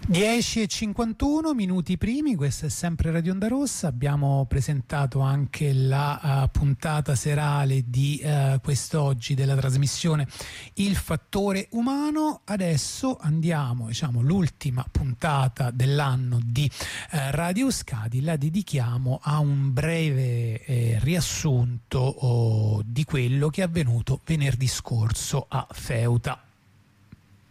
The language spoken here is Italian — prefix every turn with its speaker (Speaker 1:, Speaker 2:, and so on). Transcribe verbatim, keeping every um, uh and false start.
Speaker 1: dieci e cinquantuno minuti primi, questa è sempre Radio Onda Rossa. Abbiamo presentato anche la uh, puntata serale di uh, quest'oggi della trasmissione Il Fattore Umano. Adesso andiamo, diciamo, l'ultima puntata dell'anno di uh, Radio Euskadi la dedichiamo a un breve eh, riassunto oh, di quello che è avvenuto venerdì scorso a Feuta.